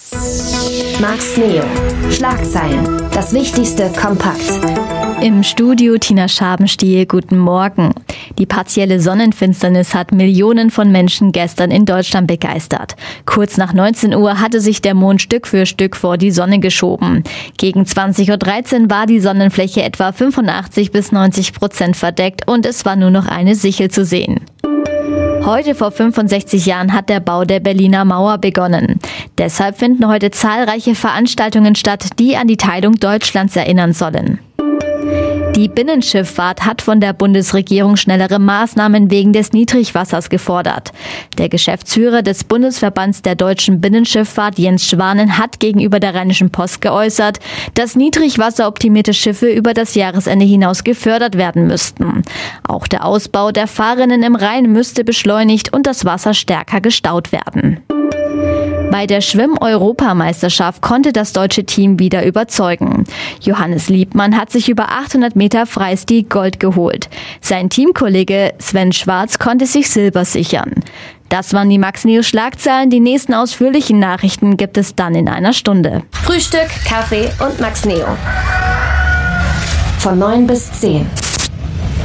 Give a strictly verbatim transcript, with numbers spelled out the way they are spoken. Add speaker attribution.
Speaker 1: Max Neo. Schlagzeilen. Das Wichtigste kompakt.
Speaker 2: Im Studio Tina Schabenstiel, guten Morgen. Die partielle Sonnenfinsternis hat Millionen von Menschen gestern in Deutschland begeistert. Kurz nach neunzehn Uhr hatte sich der Mond Stück für Stück vor die Sonne geschoben. Gegen zwanzig Uhr dreizehn war die Sonnenfläche etwa fünfundachtzig bis neunzig Prozent verdeckt und es war nur noch eine Sichel zu sehen. Heute vor fünfundsechzig Jahren hat der Bau der Berliner Mauer begonnen. Deshalb finden heute zahlreiche Veranstaltungen statt, die an die Teilung Deutschlands erinnern sollen. Die Binnenschifffahrt hat von der Bundesregierung schnellere Maßnahmen wegen des Niedrigwassers gefordert. Der Geschäftsführer des Bundesverbands der deutschen Binnenschifffahrt, Jens Schwanen, hat gegenüber der Rheinischen Post geäußert, dass niedrigwasseroptimierte Schiffe über das Jahresende hinaus gefördert werden müssten. Auch der Ausbau der Fahrrinnen im Rhein müsste beschleunigt und das Wasser stärker gestaut werden. Bei der Schwimm-Europameisterschaft konnte das deutsche Team wieder überzeugen. Johannes Liebmann hat sich über achthundert Meter Freistil Gold geholt. Sein Teamkollege Sven Schwarz konnte sich Silber sichern. Das waren die Max Neo Schlagzeilen. Die nächsten ausführlichen Nachrichten gibt es dann in einer Stunde.
Speaker 1: Frühstück, Kaffee und Max Neo. Von neun bis zehn.